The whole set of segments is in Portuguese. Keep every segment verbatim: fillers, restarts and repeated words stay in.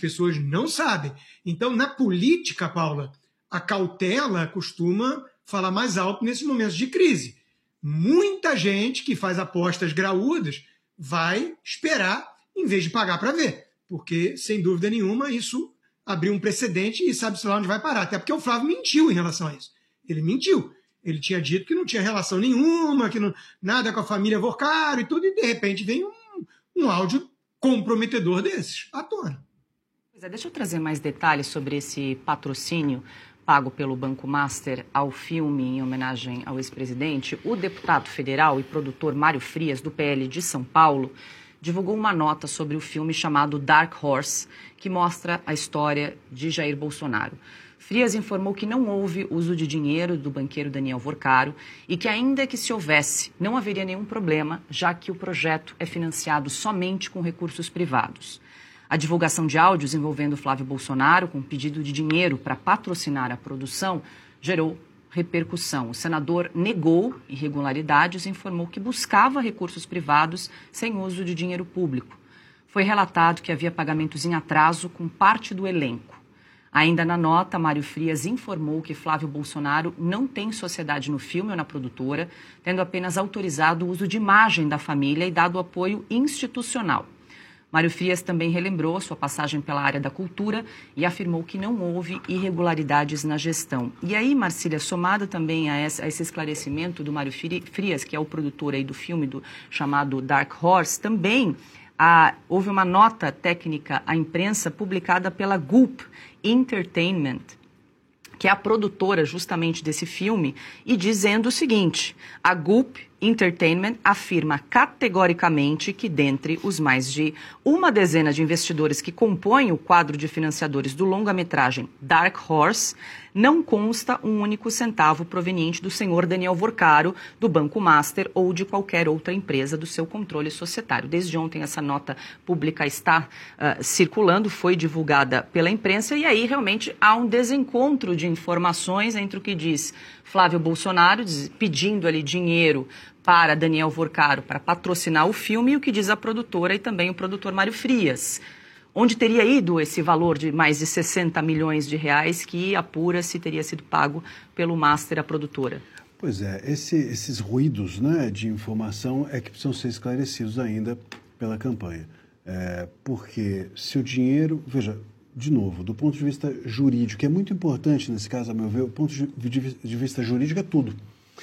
pessoas não sabem. Então, na política, Paula, a cautela costuma falar mais alto nesses momentos de crise. Muita gente que faz apostas graúdas vai esperar em vez de pagar para ver, porque, sem dúvida nenhuma, isso abriu um precedente e sabe-se lá onde vai parar. Até porque o Flávio mentiu em relação a isso. Ele mentiu. Ele tinha dito que não tinha relação nenhuma, que não, nada com a família Vorcaro e tudo, e de repente vem um, um áudio comprometedor desses à tona. Pois é, deixa eu trazer mais detalhes sobre esse patrocínio pago pelo Banco Master ao filme em homenagem ao ex-presidente. O deputado federal e produtor Mário Frias, do P L de São Paulo, divulgou uma nota sobre o filme chamado Dark Horse, que mostra a história de Jair Bolsonaro. Frias informou que não houve uso de dinheiro do banqueiro Daniel Vorcaro e que, ainda que se houvesse, não haveria nenhum problema, já que o projeto é financiado somente com recursos privados. A divulgação de áudios envolvendo Flávio Bolsonaro, com pedido de dinheiro para patrocinar a produção, gerou repercussão. O senador negou irregularidades e informou que buscava recursos privados sem uso de dinheiro público. Foi relatado que havia pagamentos em atraso com parte do elenco. Ainda na nota, Mário Frias informou que Flávio Bolsonaro não tem sociedade no filme ou na produtora, tendo apenas autorizado o uso de imagem da família e dado apoio institucional. Mário Frias também relembrou sua passagem pela área da cultura e afirmou que não houve irregularidades na gestão. E aí, Marcília, somada também a esse, a esse esclarecimento do Mário Frias, que é o produtor aí do filme do, chamado Dark Horse, também ah, houve uma nota técnica à imprensa publicada pela Gulp Entertainment, que é a produtora justamente desse filme, e dizendo o seguinte: a Gulp Entertainment afirma categoricamente que, dentre os mais de uma dezena de investidores que compõem o quadro de financiadores do longa-metragem Dark Horse, não consta um único centavo proveniente do senhor Daniel Vorcaro, do Banco Master ou de qualquer outra empresa do seu controle societário. Desde ontem essa nota pública está uh, circulando, foi divulgada pela imprensa, e aí realmente há um desencontro de informações entre o que diz Flávio Bolsonaro, pedindo ali dinheiro para Daniel Vorcaro para patrocinar o filme, e o que diz a produtora e também o produtor Mário Frias. Onde teria ido esse valor de mais de sessenta milhões de reais que apura-se teria sido pago pelo Master, a produtora? Pois é, esse, esses ruídos, né, de informação é que precisam ser esclarecidos ainda pela campanha. É, porque se o dinheiro... Veja, de novo, do ponto de vista jurídico, que é muito importante nesse caso, a meu ver, o ponto de vista jurídico é tudo.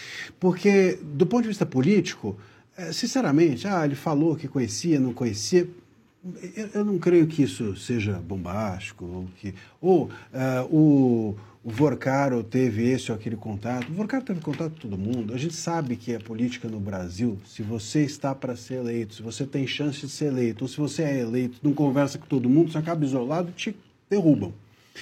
Porque, do ponto de vista político, sinceramente, ah, ele falou que conhecia, não conhecia, eu, eu não creio que isso seja bombástico, ou que ou, uh, o, o Vorcaro teve esse ou aquele contato. O Vorcaro teve contato com todo mundo. A gente sabe que a política no Brasil, se você está para ser eleito, se você tem chance de ser eleito, ou se você é eleito, não conversa com todo mundo, você acaba isolado e te derrubam.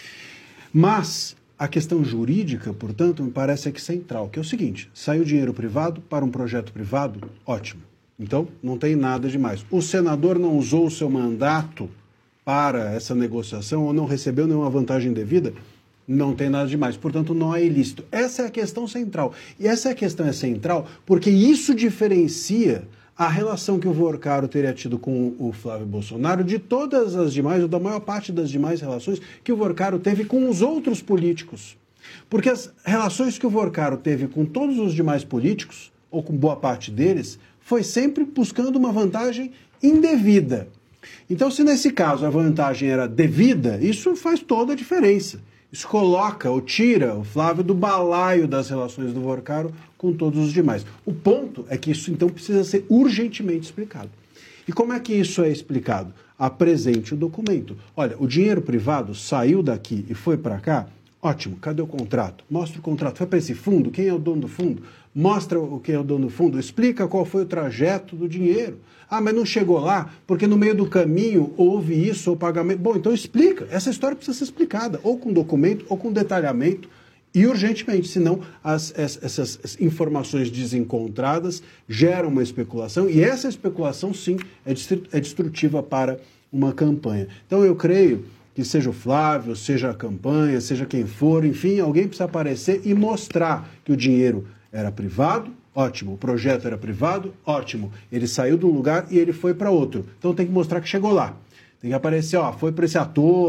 Mas a questão jurídica, portanto, me parece aqui central, que é o seguinte: saiu dinheiro privado para um projeto privado, ótimo. Então, não tem nada demais. O senador não usou o seu mandato para essa negociação ou não recebeu nenhuma vantagem devida, não tem nada demais. Portanto, não é ilícito. Essa é a questão central. E essa questão é central porque isso diferencia a relação que o Vorcaro teria tido com o Flávio Bolsonaro de todas as demais, ou da maior parte das demais relações que o Vorcaro teve com os outros políticos. Porque as relações que o Vorcaro teve com todos os demais políticos, ou com boa parte deles, foi sempre buscando uma vantagem indevida. Então, se nesse caso a vantagem era devida, isso faz toda a diferença. Isso coloca ou tira o Flávio do balaio das relações do Vorcaro com todos os demais. O ponto é que isso, então, precisa ser urgentemente explicado. E como é que isso é explicado? Apresente o documento. Olha, o dinheiro privado saiu daqui e foi para cá. Ótimo, cadê o contrato? Mostra o contrato. Foi para esse fundo? Quem é o dono do fundo? Mostra o que é o dono do fundo. Explica qual foi o trajeto do dinheiro. Ah, mas não chegou lá porque no meio do caminho houve isso ou pagamento. Bom, então explica. Essa história precisa ser explicada, ou com documento, ou com detalhamento, e urgentemente, senão as, essas informações desencontradas geram uma especulação, e essa especulação, sim, é destrutiva para uma campanha. Então eu creio que seja o Flávio, seja a campanha, seja quem for, enfim, alguém precisa aparecer e mostrar que o dinheiro era privado, ótimo. O projeto era privado, ótimo. Ele saiu de um lugar e ele foi para outro. Então tem que mostrar que chegou lá. Tem que aparecer, ó, foi para esse ator,